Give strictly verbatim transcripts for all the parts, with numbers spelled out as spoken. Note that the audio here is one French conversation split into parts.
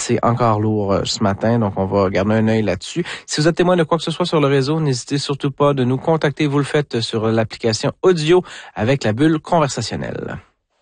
c'est encore lourd euh, ce matin, donc on va garder un œil là-dessus. Si vous êtes témoin de quoi que ce soit sur le réseau, n'hésitez surtout pas de nous contacter. Vous le faites sur l'application audio avec la bulle conversationnelle.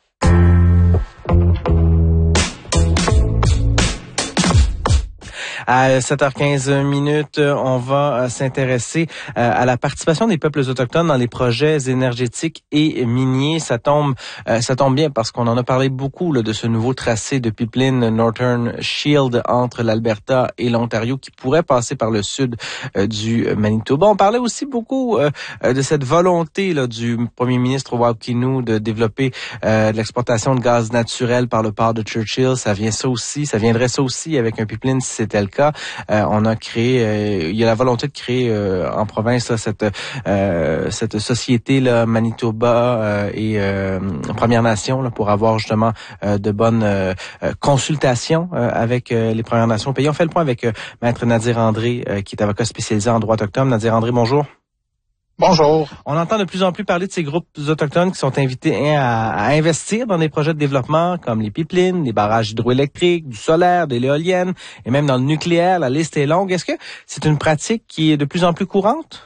À sept heures quinze minutes, on va s'intéresser à la participation des peuples autochtones dans les projets énergétiques et miniers. Ça tombe, ça tombe bien parce qu'on en a parlé beaucoup là, de ce nouveau tracé de pipeline Northern Shield entre l'Alberta et l'Ontario qui pourrait passer par le sud euh, du Manitoba. On parlait aussi beaucoup euh, de cette volonté là, du premier ministre Wauquinou de développer euh, de l'exportation de gaz naturel par le port de Churchill. Ça vient ça aussi, ça viendrait ça aussi avec un pipeline si c'était le cas. Euh, on a créé, euh, il y a la volonté de créer euh, en province là, cette euh, cette société là, Manitoba euh, et euh, Premières Nations là, pour avoir justement euh, de bonnes euh, consultations euh, avec euh, les Premières Nations au pays. On fait le point avec euh, Maître Nadir André, euh, qui est avocat spécialisé en droit autochtone. Nadir André, bonjour. Bonjour. On entend de plus en plus parler de ces groupes autochtones qui sont invités hein, à, à investir dans des projets de développement comme les pipelines, les barrages hydroélectriques, du solaire, de l'éolienne et même dans le nucléaire. La liste est longue. Est-ce que c'est une pratique qui est de plus en plus courante?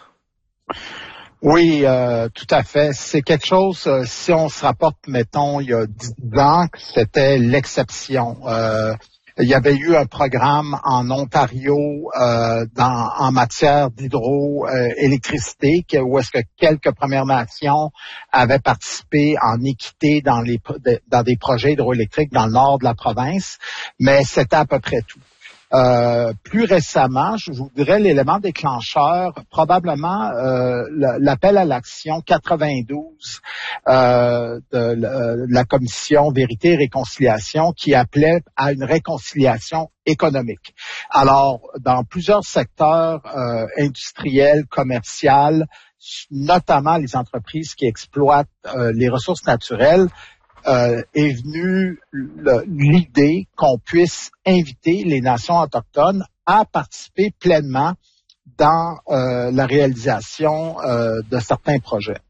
Oui, euh, tout à fait. C'est quelque chose, euh, si on se rapporte, mettons, il y a dix ans, que c'était l'exception. Euh, Il y avait eu un programme en Ontario euh, dans, en matière d'hydroélectricité euh, où est-ce que quelques Premières Nations avaient participé en équité dans, les, dans des projets hydroélectriques dans le nord de la province, mais c'était à peu près tout. Euh, plus récemment, je vous dirais l'élément déclencheur, probablement euh, l'appel à l'action quatre-vingt-douze euh, de, de la Commission Vérité et Réconciliation qui appelait à une réconciliation économique. Alors, dans plusieurs secteurs euh, industriels, commerciaux, notamment les entreprises qui exploitent euh, les ressources naturelles, Euh, est venue l'idée qu'on puisse inviter les nations autochtones à participer pleinement dans euh, la réalisation euh, de certains projets.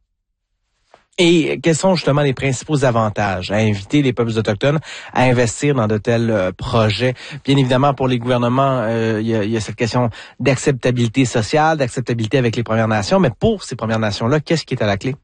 Et quels sont justement les principaux avantages à inviter les peuples autochtones à investir dans de tels euh, projets? Bien évidemment, pour les gouvernements, euh, il y a, il y a cette question d'acceptabilité sociale, d'acceptabilité avec les Premières Nations, mais pour ces Premières Nations-là, qu'est-ce qui est à la clé?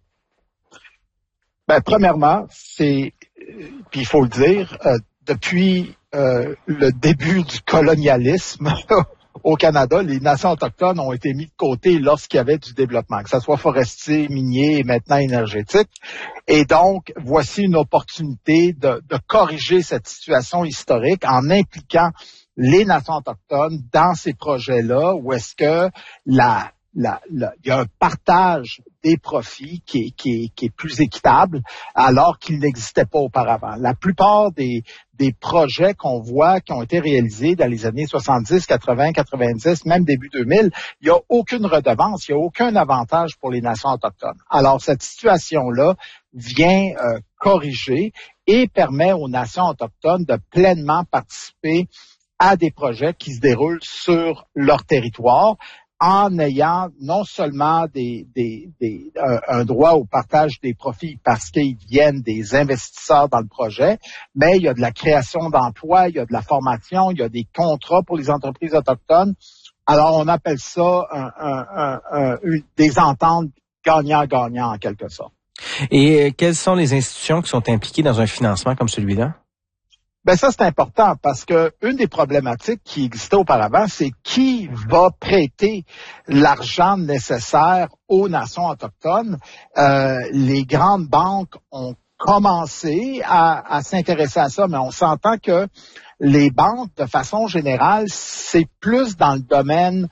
Ben, premièrement, c'est, puis il faut le dire, euh, depuis euh, le début du colonialisme au Canada, les nations autochtones ont été mises de côté lorsqu'il y avait du développement, que ce soit forestier, minier et maintenant énergétique. Et donc, voici une opportunité de, de corriger cette situation historique en impliquant les nations autochtones dans ces projets-là, où est-ce que la La, la, il y a un partage des profits qui est, qui est, qui est plus équitable alors qu'il n'existait pas auparavant. La plupart des, des projets qu'on voit qui ont été réalisés dans les années soixante-dix, quatre-vingts, quatre-vingt-dix, même début deux mille, il n'y a aucune redevance, il n'y a aucun avantage pour les nations autochtones. Alors cette situation-là vient euh, corriger et permet aux nations autochtones de pleinement participer à des projets qui se déroulent sur leur territoire, en ayant non seulement des, des, des, un, un droit au partage des profits parce qu'ils viennent des investisseurs dans le projet, mais il y a de la création d'emplois, il y a de la formation, il y a des contrats pour les entreprises autochtones. Alors, on appelle ça un, un, un, un, une, des ententes gagnant-gagnant en quelque sorte. Et quelles sont les institutions qui sont impliquées dans un financement comme celui-là? Ben ça, c'est important parce que une des problématiques qui existait auparavant, c'est qui va prêter l'argent nécessaire aux nations autochtones. Euh, les grandes banques ont commencé à, à s'intéresser à ça, mais on s'entend que les banques, de façon générale, c'est plus dans le domaine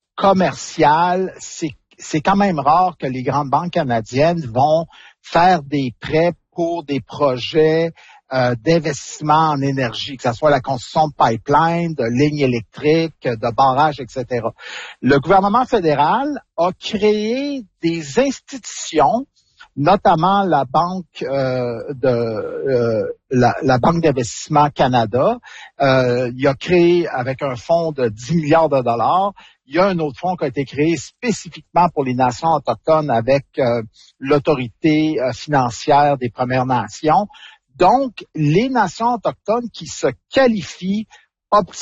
commercial. C'est, c'est quand même rare que les grandes banques canadiennes vont faire des prêts pour des projets Euh, d'investissement en énergie, que ce soit la construction de pipelines, de lignes électriques, de barrages, et cetera. Le gouvernement fédéral a créé des institutions, notamment la banque euh, de euh, la, la Banque d'investissement Canada. Euh, il a créé avec un fonds de dix milliards de dollars. Il y a un autre fonds qui a été créé spécifiquement pour les nations autochtones avec euh, l'autorité euh, financière des Premières Nations. Donc, les nations autochtones qui se qualifient